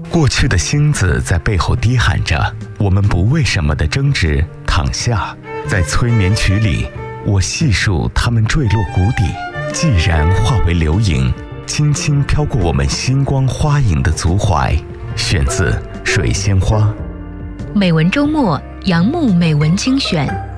过去的星子在背后低喊着我们不为什么的争执躺下。在催眠曲里，我细数它们坠落谷底，既然化为流影，轻轻飘过我们星光花影的足踝。选自《水仙花》。 美文周末，杨牧美文精选。